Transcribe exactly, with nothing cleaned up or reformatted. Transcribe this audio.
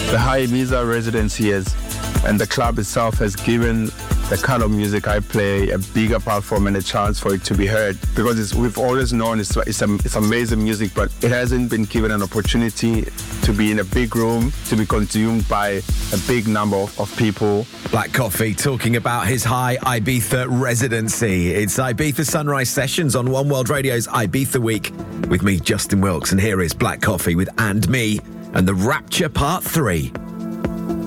the high Ibiza residency is, and the club itself has given the kind of music I play a bigger platform and a chance for it to be heard, because it's, we've always known it's, it's, it's amazing music, but it hasn't been given an opportunity to be in a big room, to be consumed by a big number of, of people. Black Coffee talking about his high Ibiza residency. It's Ibiza Sunrise Sessions on One World Radio's Ibiza Week with me, Justin Wilkes, and here is Black Coffee with And Me and The Rapture Part three.